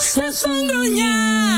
sesungguhnya.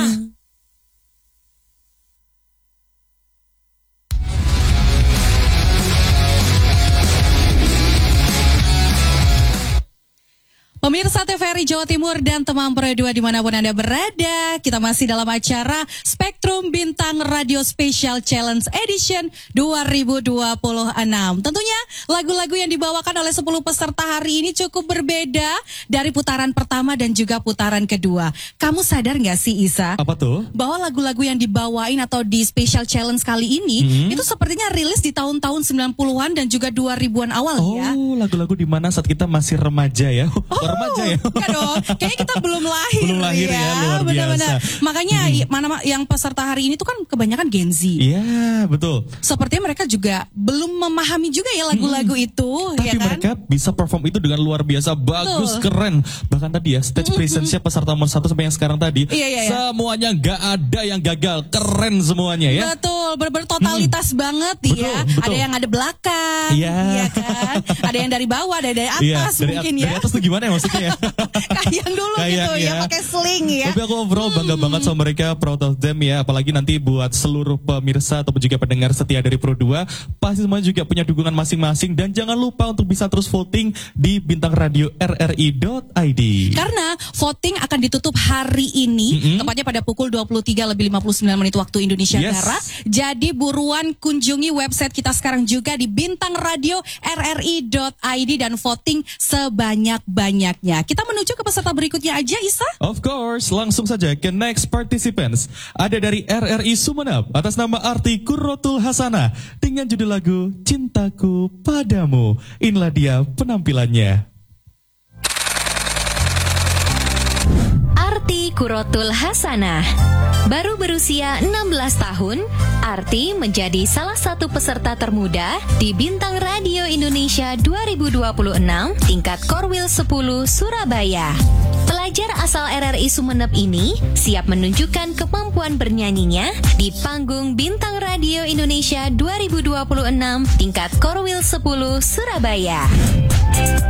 Pemirsa TVRI Jawa Timur dan teman Pro 2 dimanapun Anda berada, kita masih dalam acara Spektrum Bintang Radio Special Challenge Edition 2026. Tentunya lagu-lagu yang dibawakan oleh 10 peserta hari ini cukup berbeda dari putaran pertama dan juga putaran kedua. Kamu sadar gak sih Isa? Apa tuh? Bahwa lagu-lagu yang dibawain atau di Special Challenge kali ini itu sepertinya rilis di tahun-tahun 90-an dan juga 2000-an awal ya. Oh, lagu-lagu di mana saat kita masih remaja ya. Remaja ya? Enggak dong, kayaknya kita belum lahir. Belum lahir ya, luar benar-benar. biasa. Makanya mana yang peserta hari ini tuh kan kebanyakan Gen Z. Iya, betul. Sepertinya mereka juga belum memahami juga ya lagu-lagu itu. Tapi ya kan? mereka bisa perform itu dengan luar biasa, bagus, keren. Bahkan tadi ya, stage presence-nya peserta nomor 1 sampai yang sekarang tadi, Iya. semuanya gak ada yang gagal, keren semuanya ya. Betul, bertotalitas banget ya. Betul. Ada yang ada belakang, Iya. kan? Ada yang dari bawah, ada dari atas mungkin ya. Dari atas tuh gimana ya maksudnya ya? Kayak dulu gitu ya, pakai sling ya. Tapi aku overall bangga banget sama mereka, proud of them ya. Apalagi nanti buat seluruh pemirsa ataupun juga pendengar setia dari Pro 2, pasti semua juga punya dukungan masing-masing. Dan jangan lupa untuk bisa terus voting di Bintang Radio RRI.id. Karena voting akan ditutup hari ini, tepatnya pada pukul 23:59 waktu Indonesia Barat. Jadi buruan kunjungi website kita sekarang juga di Bintang Radio RRI.id dan voting sebanyak-banyaknya. Kita menuju ke peserta berikutnya aja, Isa. Of course, langsung saja ke next participants. Ada dari RRI Sumeneb atas nama Arti Qurratul Hasanah dengan judul lagu Cintaku Padamu. Inilah dia penampilannya. Arti Qurratul Hasanah. Baru berusia 16 tahun, Arti menjadi salah satu peserta termuda di Bintang Radio Indonesia 2026 tingkat Korwil 10 Surabaya. Pelajar asal RRI Sumeneb ini siap menunjukkan kemampuan bernyanyinya di panggung Bintang Radio Indonesia 2026 tingkat Korwil 10 Surabaya.